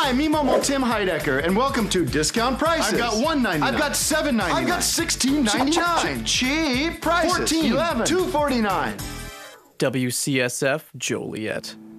Hi, me Momo Tim Heidecker, and welcome to Discount Prices. I've got $1.99. I've got $7.99. I've got $16.99. Cheap prices. $14. $2.49. WCSF Joliet.